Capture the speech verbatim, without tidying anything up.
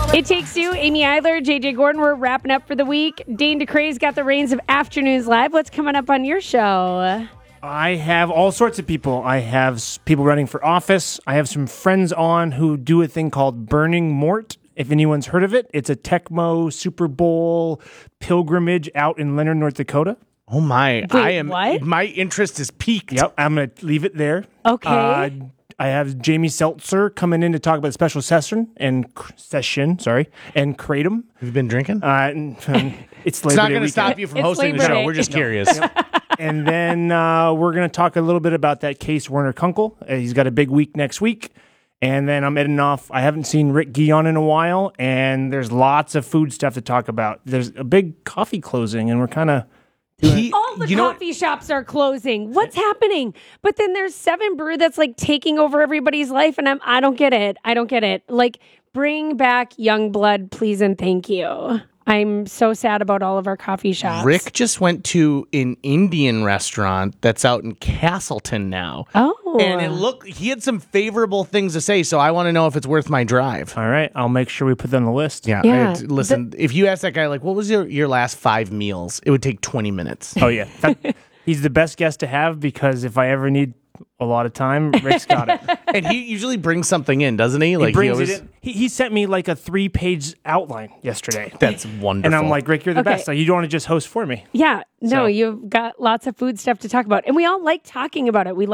It Takes Two, Amy Eidler, J J Gordon. We're wrapping up for the week. Dane DeCray's got the reins of Afternoons Live. What's coming up on your show? I have all sorts of people. I have s- people running for office. I have some friends on who do a thing called Burning Mort. If anyone's heard of it, it's a Tecmo Super Bowl pilgrimage out in Leonard, North Dakota. Oh my! Wait, I am. what? My interest is piqued. Yep, I'm going to leave it there. Okay. Uh, I have Jamie Seltzer coming in to talk about the special session and session, sorry, and Kratom. Have you been drinking? Uh, and, um, it's Labor it's not Day going to weekend. stop you from It's hosting the Labor show. Day. We're just curious. And then uh, we're going to talk a little bit about that case, Werner Kunkel. Uh, he's got a big week next week. And then I'm heading off. I haven't seen Rick Guion in a while, and there's lots of food stuff to talk about. There's a big coffee closing, and we're kind of... He, All the you know, coffee shops are closing. What's happening? But then there's Seven Brew that's like taking over everybody's life, and I'm I don't get it. I don't get it. Like, bring back young blood, please and thank you. I'm so sad about all of our coffee shops. Rick just went to an Indian restaurant that's out in Castleton now. Oh. And it looked, he had some favorable things to say, so I want to know if it's worth my drive. All right, I'll make sure we put that on the list. Yeah. Yeah. I- listen, if you ask that guy, like, what was your, your last five meals? It would take twenty minutes. Oh, yeah. That- he's the best guest to have because if I ever need a lot of time, Rick's got it. And he usually brings something in, doesn't he? Like he brings always, it in. He, he sent me like a three-page outline yesterday. That's wonderful. And I'm like, Rick, you're the Okay. best. Like, you don't want to just host for me. Yeah. No, So- you've got lots of food stuff to talk about. And we all like talking about it. We